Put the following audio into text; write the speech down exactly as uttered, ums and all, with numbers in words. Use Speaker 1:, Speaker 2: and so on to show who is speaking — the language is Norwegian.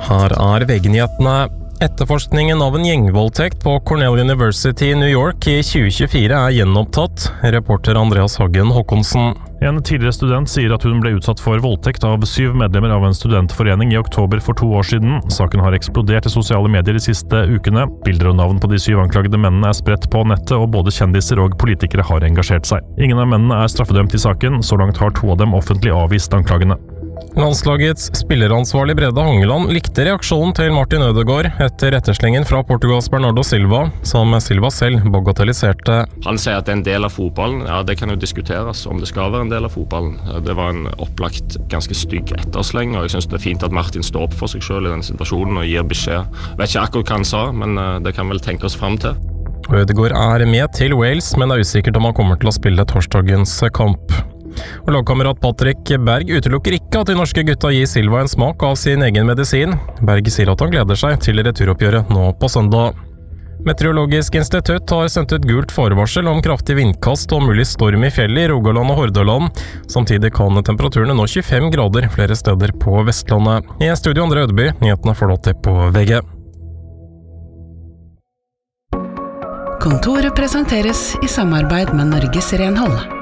Speaker 1: Her er V G-nyhetene. Etterforskningen av en gjengvoldtekt på Cornell University i New York i tjue tjuefire er gjenopptatt. Reporter Andreas Hagen Håkonsen.
Speaker 2: En tidligere student sier at hun ble utsatt for voldtekt av syv medlemmer av en studentforening i oktober for to år siden. Saken har eksplodert i sosiale medier de siste ukene. Bilder og navn på de syv anklagede mennene er spredt på nettet, og både kjendiser og politikere har engasjert seg. Ingen av mennene er straffedømt i saken. Så langt har to av dem offentlig avvist anklagene.
Speaker 1: Landslagets spilleransvarlig Brede Hangeland likte reaksjonen til Martin Ødegaard etter etterslingen fra Portugals Bernardo Silva, som Silva selv bagatelliserte.
Speaker 3: Han sier at det er en del av fotballen. Ja, det kan jo diskuteres om det skal være en del av fotballen. Det var en opplagt ganske stygg ettersleng, og jeg synes det er fint at Martin står opp for seg selv i den situasjonen og gir beskjed. Jeg vet ikke akkurat hva han sa, men det kan vel tenke oss frem til.
Speaker 1: Ødegaard er med til Wales, men det er usikkert om han kommer til å spille torsdagens kamp. Og lagkamerat Patrick Berg utelukker ikke at de norske gutta gir Silva en smak av sin egen medisin. Berg sier at han gleder seg til returoppgjøret nå på søndag. Meteorologisk institutt har sendt ut gult forvarsel om kraftig vindkast og mulig storm i fjellet i Rogaland og Hordaland. Samtidig kan temperaturene nå tjuefem grader flere steder på Vestlandet. I studio Andre Ødeby, nyhetene får du til på V G.
Speaker 4: Kontoret presenteres i samarbeid med Norges Renhold.